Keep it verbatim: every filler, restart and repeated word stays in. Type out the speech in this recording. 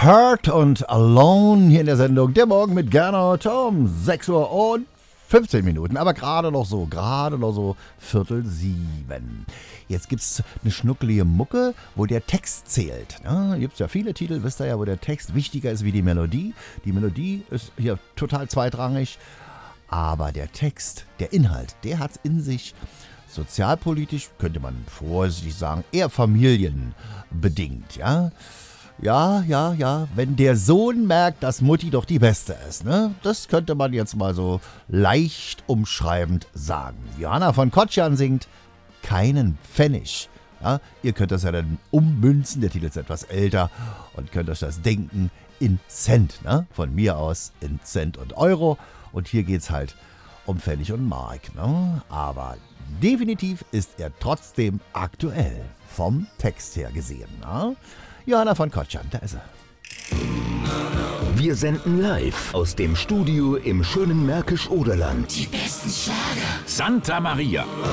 Hurt und Alone hier in der Sendung Der Morgen mit Gernot um sechs Uhr und fünfzehn Minuten. Aber gerade noch so, gerade noch so Viertel sieben. Jetzt gibt's eine schnuckelige Mucke, wo der Text zählt. Ne? Gibt's ja viele Titel, wisst ihr ja, wo der Text wichtiger ist wie die Melodie. Die Melodie ist hier total zweitrangig. Aber der Text, der Inhalt, der hat in sich. Sozialpolitisch könnte man vorsichtig sagen, eher familienbedingt, ja. Ja, ja, ja, wenn der Sohn merkt, dass Mutti doch die Beste ist, ne? Das könnte man jetzt mal so leicht umschreibend sagen. Johanna von Kotschan singt Keinen Pfennig. Ja, ihr könnt das ja dann ummünzen, der Titel ist etwas älter und könnt euch das denken in Cent, ne? Von mir aus in Cent und Euro. Und hier geht's halt um Pfennig und Mark, ne? Aber definitiv ist er trotzdem aktuell, vom Text her gesehen, ne? Johanna von Kotschan, da ist er. Wir senden live aus dem Studio im schönen Märkisch-Oderland. Die besten Schlager. Santa Maria.